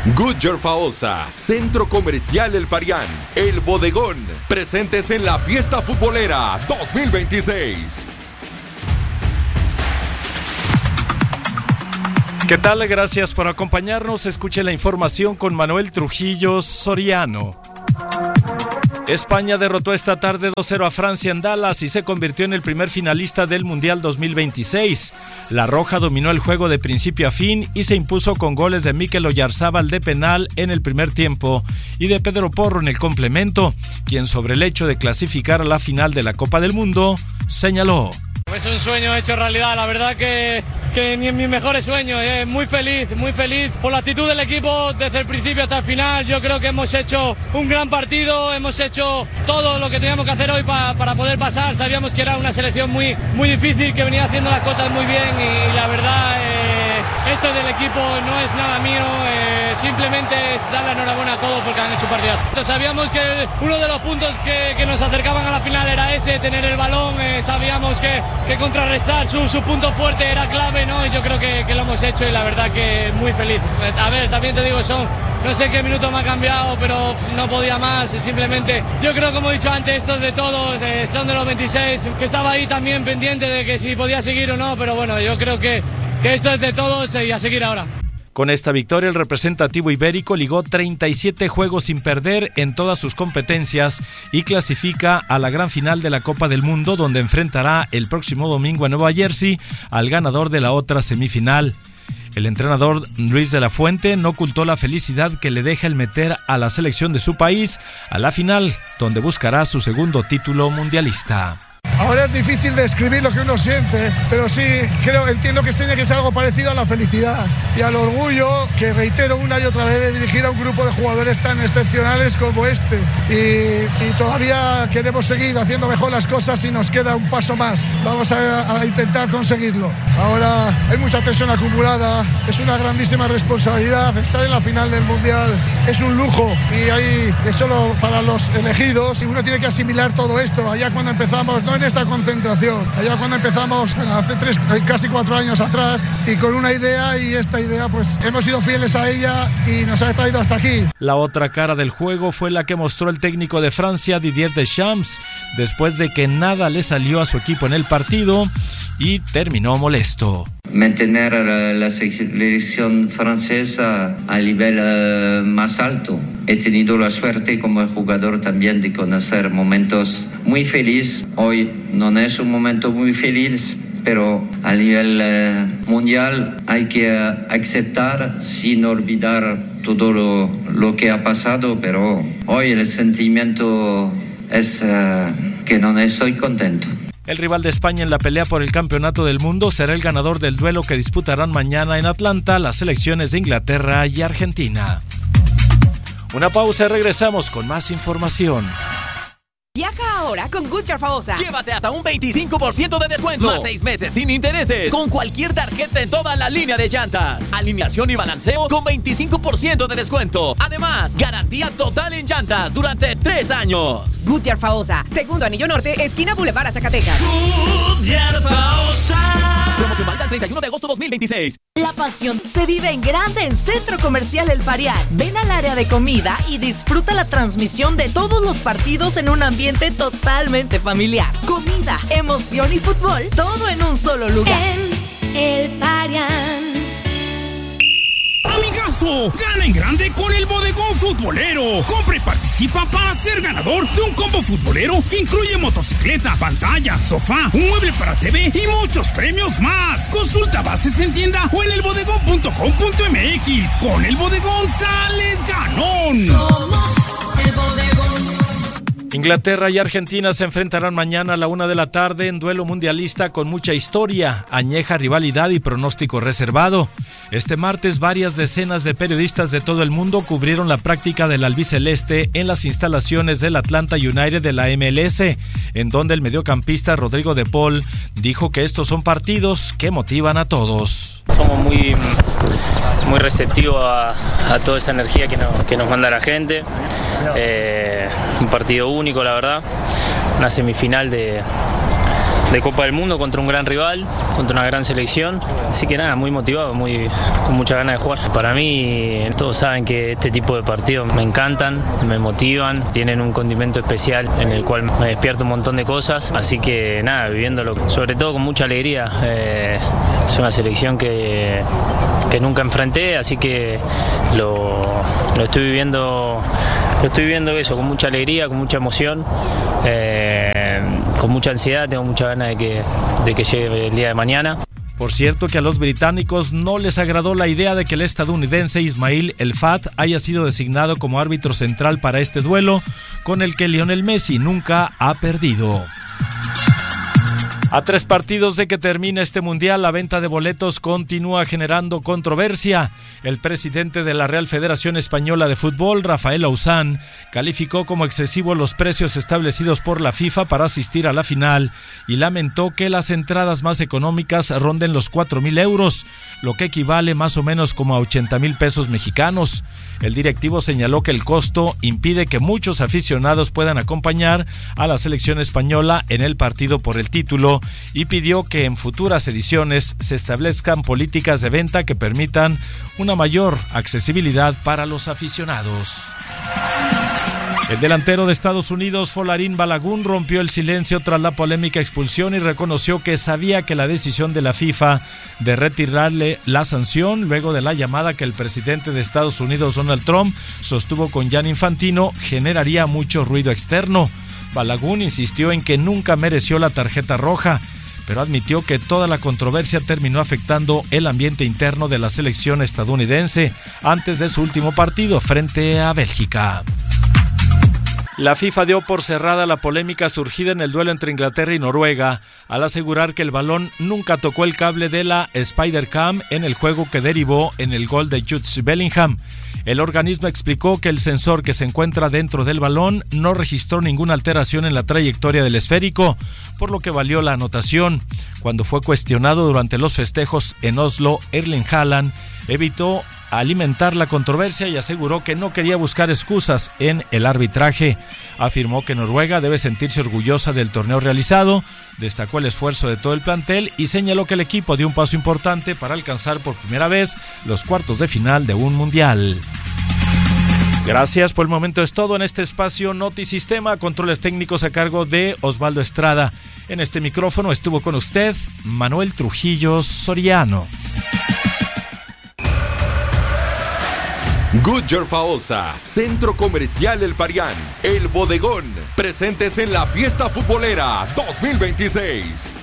Goodyear Faosa, Centro Comercial El Parián, El Bodegón, presentes en la Fiesta Futbolera 2026. ¿Qué tal? Gracias por acompañarnos. Escuche la información con Manuel Trujillo Soriano. España derrotó esta tarde 2-0 a Francia en Dallas y se convirtió en el primer finalista del Mundial 2026. La Roja dominó el juego de principio a fin y se impuso con goles de Mikel Oyarzábal de penal en el primer tiempo y de Pedro Porro en el complemento, quien sobre el hecho de clasificar a la final de la Copa del Mundo señaló: es un sueño hecho realidad, la verdad que ni en mis mejores sueños, muy feliz por la actitud del equipo desde el principio hasta el final. Yo creo que hemos hecho un gran partido, hemos hecho todo lo que teníamos que hacer hoy para poder pasar. Sabíamos que era una selección muy difícil, que venía haciendo las cosas muy bien y la verdad esto del equipo no es nada mío, simplemente es dar la enhorabuena a todos porque han hecho un partidazo. Sabíamos que uno de los puntos que nos acercaban a la final era ese, tener el balón, sabíamos que contrarrestar su punto fuerte era clave, ¿no? Y yo creo que lo hemos hecho y la verdad que muy feliz. A ver, también te digo, no sé qué minuto me ha cambiado, pero no podía más, simplemente yo creo, como he dicho antes, estos de todos, son de los 26, que estaba ahí también pendiente de que si podía seguir o no, pero bueno, yo creo que esto es de todos y a seguir ahora. Con esta victoria, el representativo ibérico ligó 37 juegos sin perder en todas sus competencias y clasifica a la gran final de la Copa del Mundo, donde enfrentará el próximo domingo en Nueva Jersey al ganador de la otra semifinal. El entrenador Luis de la Fuente no ocultó la felicidad que le deja el meter a la selección de su país a la final, donde buscará su segundo título mundialista. Ahora es difícil describir lo que uno siente, pero sí entiendo que tiene que ser algo parecido a la felicidad y al orgullo que reitero una y otra vez de dirigir a un grupo de jugadores tan excepcionales como este. Y todavía queremos seguir haciendo mejor las cosas y nos queda un paso más. Vamos a intentar conseguirlo. Ahora hay mucha tensión acumulada, es una grandísima responsabilidad. Estar en la final del Mundial es un lujo y es solo para los elegidos y uno tiene que asimilar todo esto. Allá cuando empezamos, no en esta concentración, allá cuando empezamos hace casi 4 años atrás, y con una idea, y esta idea pues hemos sido fieles a ella y nos ha traído hasta aquí. La otra cara del juego fue la que mostró el técnico de Francia, Didier Deschamps, después de que nada le salió a su equipo en el partido y terminó molesto. Mantener la selección francesa a nivel más alto. He tenido la suerte como jugador también de conocer momentos muy felices. Hoy no es un momento muy feliz, pero a nivel mundial hay que aceptar sin olvidar todo lo que ha pasado, pero hoy el sentimiento es que no estoy contento. El rival de España en la pelea por el campeonato del mundo será el ganador del duelo que disputarán mañana en Atlanta las selecciones de Inglaterra y Argentina. Una pausa y regresamos con más información. Viaja ahora con Goodyear Faosa. Llévate hasta un 25% de descuento. Más 6 meses sin intereses. Con cualquier tarjeta en toda la línea de llantas. Alineación y balanceo con 25% de descuento. Además, garantía total en llantas durante 3 años. Goodyear Faosa. Segundo Anillo Norte, esquina Boulevard a Zacatecas. Goodyear Faosa. Promoción válida el 31 de agosto 2026. La pasión se vive en grande en Centro Comercial El Parián. Ven al área de comida y disfruta la transmisión de todos los partidos en un ambiente totalmente familiar. Comida, emoción y fútbol, todo en un solo lugar. En El Parián. Amigazo, gana en grande con el Bodegón Futbolero. Compra y participa para ser ganador de un combo futbolero que incluye motocicleta, pantalla, sofá, un mueble para TV y muchos premios más. Consulta bases en tienda o en elbodegón.com.mx. Con el Bodegón sales ganón. Somos el Bodegón. Inglaterra y Argentina se enfrentarán mañana a la 1 de la tarde en duelo mundialista con mucha historia, añeja rivalidad y pronóstico reservado. Este martes, varias decenas de periodistas de todo el mundo cubrieron la práctica del albiceleste en las instalaciones del Atlanta United de la MLS, en donde el mediocampista Rodrigo de Paul dijo que estos son partidos que motivan a todos. Somos muy receptivos a toda esa energía que nos manda la gente. Un partido único, la verdad, una semifinal de Copa del Mundo contra un gran rival, contra una gran selección. Así que nada, muy motivado, con mucha ganas de jugar. Para mí, todos saben que este tipo de partidos me encantan, me motivan, tienen un condimento especial en el cual me despierto un montón de cosas. Así que nada, viviéndolo sobre todo con mucha alegría. Es una selección que nunca enfrenté, así que lo estoy viviendo eso con mucha alegría, con mucha emoción, con mucha ansiedad. Tengo mucha ganas de que llegue el día de mañana. Por cierto que a los británicos no les agradó la idea de que el estadounidense Ismail El Fat haya sido designado como árbitro central para este duelo, con el que Lionel Messi nunca ha perdido. A 3 partidos de que termine este mundial, la venta de boletos continúa generando controversia. El presidente de la Real Federación Española de Fútbol, Rafael Auzán, calificó como excesivos los precios establecidos por la FIFA para asistir a la final y lamentó que las entradas más económicas ronden los 4,000 euros, lo que equivale más o menos como a 80,000 pesos mexicanos. El directivo señaló que el costo impide que muchos aficionados puedan acompañar a la selección española en el partido por el título y pidió que en futuras ediciones se establezcan políticas de venta que permitan una mayor accesibilidad para los aficionados. El delantero de Estados Unidos, Folarin Balogun, rompió el silencio tras la polémica expulsión y reconoció que sabía que la decisión de la FIFA de retirarle la sanción luego de la llamada que el presidente de Estados Unidos, Donald Trump, sostuvo con Gianni Infantino, generaría mucho ruido externo. Balogun insistió en que nunca mereció la tarjeta roja, pero admitió que toda la controversia terminó afectando el ambiente interno de la selección estadounidense antes de su último partido frente a Bélgica. La FIFA dio por cerrada la polémica surgida en el duelo entre Inglaterra y Noruega, al asegurar que el balón nunca tocó el cable de la Spider-Cam en el juego que derivó en el gol de Jude Bellingham. El organismo explicó que el sensor que se encuentra dentro del balón no registró ninguna alteración en la trayectoria del esférico, por lo que valió la anotación. Cuando fue cuestionado durante los festejos en Oslo, Erling Haaland evitó alimentar la controversia y aseguró que no quería buscar excusas en el arbitraje. Afirmó que Noruega debe sentirse orgullosa del torneo realizado, destacó el esfuerzo de todo el plantel y señaló que el equipo dio un paso importante para alcanzar por primera vez los cuartos de final de un mundial. Gracias, por el momento es todo en este espacio Notisistema, controles técnicos a cargo de Osvaldo Estrada. En este micrófono estuvo con usted Manuel Trujillo Soriano. Goodyear Faosa, Centro Comercial El Parián, El Bodegón, presentes en la Fiesta Futbolera 2026.